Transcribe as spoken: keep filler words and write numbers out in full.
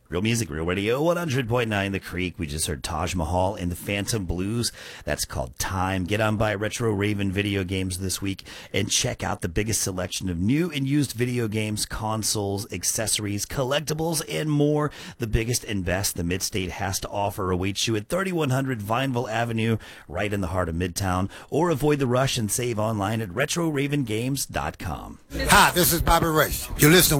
Real Music, Real Radio, one hundred point nine The Creek. We just heard Taj Mahal and the Phantom Blues. That's called Time. Get on by Retro Raven Video Games this week and check out the biggest selection of new and used video games, consoles, accessories, collectibles, and more. The biggest and best the Mid-State has to offer awaits you at thirty-one hundred Vineville Avenue, right in the heart of Midtown. Or avoid the rush and save online at retro raven games dot com. Hi, this is Bobby Race. You're listening